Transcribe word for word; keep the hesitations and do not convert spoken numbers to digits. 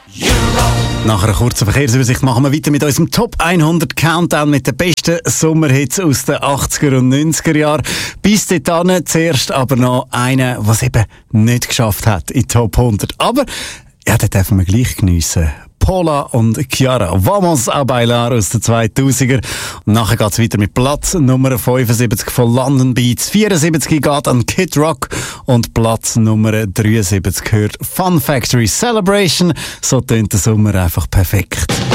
Nach einer kurzen Verkehrsübersicht machen wir weiter mit unserem Top hundert Countdown mit den besten Sommerhits aus den achtziger und neunziger Jahren. Bis dahin zuerst aber noch einer, der es eben nicht geschafft hat in Top hundert. Aber ja, den dürfen wir gleich geniessen. Paula und Chiara, Vamos a bailar aus den zweitausender. Und nachher geht's weiter mit Platz Nummer fünfundsiebzig von London Beats. vierundsiebzig geht an Kid Rock und Platz Nummer dreiundsiebzig hört Fun Factory Celebration. So tönt der Sommer einfach perfekt.